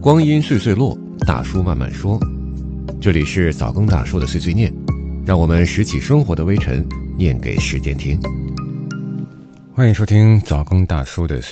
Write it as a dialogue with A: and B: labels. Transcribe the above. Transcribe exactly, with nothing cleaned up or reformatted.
A: 光阴岁岁落，大叔慢慢说。这里是早更大叔的碎碎念，让我们拾起生活的微尘，念给时间听。
B: 欢迎收听早更大叔的碎